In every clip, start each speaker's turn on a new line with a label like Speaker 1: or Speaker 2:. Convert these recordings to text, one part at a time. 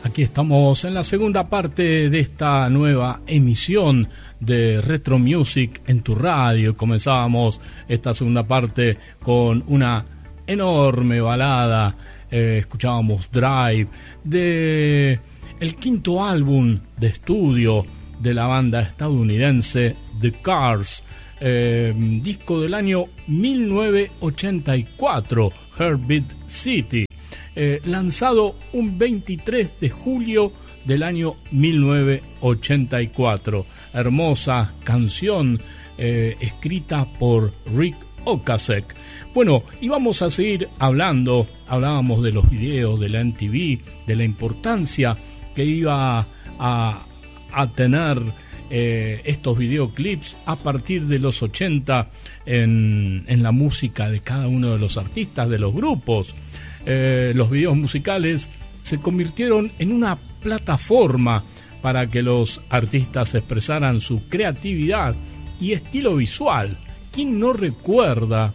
Speaker 1: Aquí estamos en la segunda parte de esta nueva emisión de Retro Music en tu radio. Comenzábamos esta segunda parte con una enorme balada. Escuchábamos Drive, de el quinto álbum de estudio de la banda estadounidense The Cars, disco del año 1984, Heartbeat City. Lanzado un 23 de julio del año 1984. Hermosa canción escrita por Rick Ocasek. Bueno, y vamos a seguir hablando. Hablábamos de los videos de la MTV, de la importancia que iba a tener estos videoclips a partir de los 80 en la música de cada uno de los artistas, de los grupos. Los videos musicales se convirtieron en una plataforma para que los artistas expresaran su creatividad y estilo visual. ¿Quién no recuerda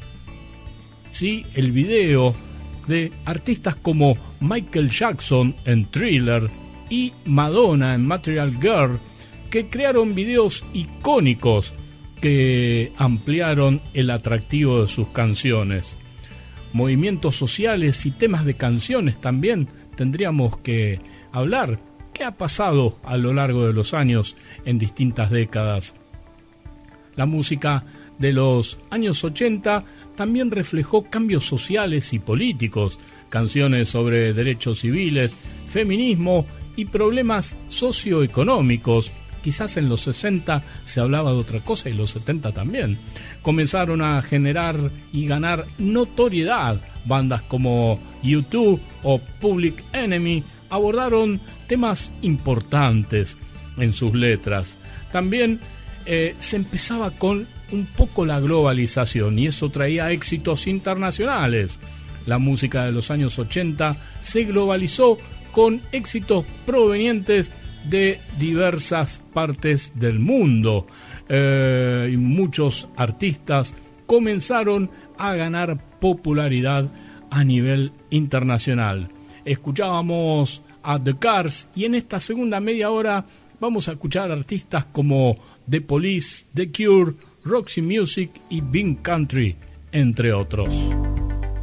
Speaker 1: el video de artistas como Michael Jackson en Thriller y Madonna en Material Girl, que crearon videos icónicos que ampliaron el atractivo de sus canciones? Movimientos sociales y temas de canciones también tendríamos que hablar. ¿Qué ha pasado a lo largo de los años en distintas décadas? La música de los años 80 también reflejó cambios sociales y políticos, canciones sobre derechos civiles, feminismo y problemas socioeconómicos. Quizás en los 60 se hablaba de otra cosa y los 70 también. Comenzaron a generar y ganar notoriedad. Bandas como U2 o Public Enemy abordaron temas importantes en sus letras. También se empezaba con un poco la globalización y eso traía éxitos internacionales. La música de los años 80 se globalizó con éxitos provenientes de diversas partes del mundo, y muchos artistas comenzaron a ganar popularidad a nivel internacional. Escuchábamos a The Cars y en esta segunda media hora vamos a escuchar artistas como The Police, The Cure, Roxy Music y Bing Country, entre otros.